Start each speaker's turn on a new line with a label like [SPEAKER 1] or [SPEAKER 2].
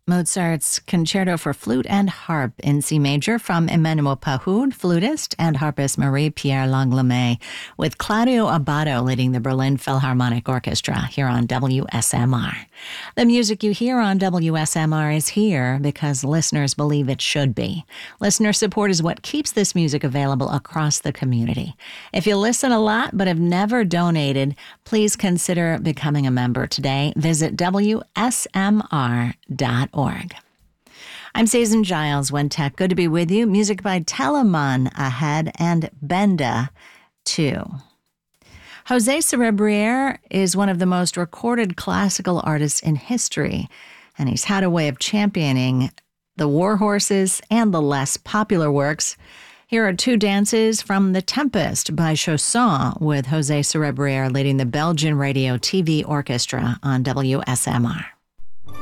[SPEAKER 1] Mozart's Concerto for Flute and Harp in C major from Emmanuel Pahud, flutist, and harpist Marie-Pierre Langlomet, with Claudio Abbado leading the Berlin Philharmonic Orchestra here on WSMR. The music you hear on WSMR is here because listeners believe it should be. Listener support is what keeps this music available across the community. If you listen a lot but have never donated, please consider becoming a member today. Visit WSMR.org. I'm Susan Giles, One Tech. Good to be with you. Music by Telemann ahead and Benda 2. Jose Cerebriere is one of the most recorded classical artists in history, and he's had a way of championing the war horses and the less popular works. Here are two dances from The Tempest by Chausson with Jose Cerebriere leading the Belgian Radio TV Orchestra on WSMR.